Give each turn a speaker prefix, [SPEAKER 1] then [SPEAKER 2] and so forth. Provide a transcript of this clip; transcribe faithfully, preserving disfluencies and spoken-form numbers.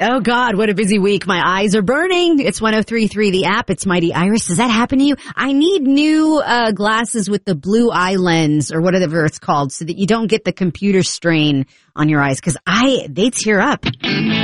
[SPEAKER 1] Oh, God, what a busy week. My eyes are burning. It's one oh three point three, the app. It's Mighty Iris. Does that happen to you? I need new uh glasses with the blue eye lens or whatever it's called so that you don't get the computer strain on your eyes because I they tear up.